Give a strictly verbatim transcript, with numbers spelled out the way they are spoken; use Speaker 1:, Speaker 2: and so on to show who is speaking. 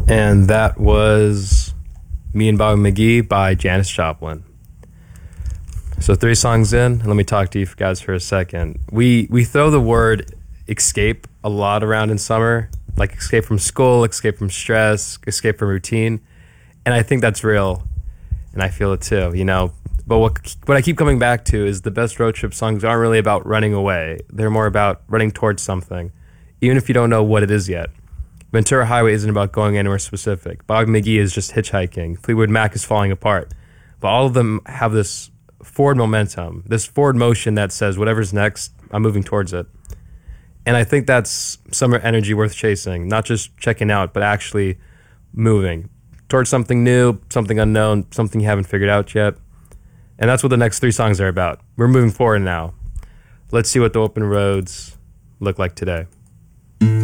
Speaker 1: And that was Me and Bobby McGee by Janis Joplin. So three songs in, let me talk to you guys for a second. We we throw the word escape a lot around in summer, like escape from school, escape from stress, escape from routine. And I think that's real, and I feel it too, you know. But what what I keep coming back to is the best road trip songs aren't really about running away. They're more about running towards something, even if you don't know what it is yet. Ventura Highway isn't about going anywhere specific. Bobby McGee is just hitchhiking. Fleetwood Mac is falling apart. But all of them have this forward momentum, this forward motion that says, whatever's next, I'm moving towards it. And I think that's summer energy worth chasing, not just checking out, but actually moving towards something new, something unknown, something you haven't figured out yet. And that's what the next three songs are about. We're moving forward now. Let's see what the open roads look like today.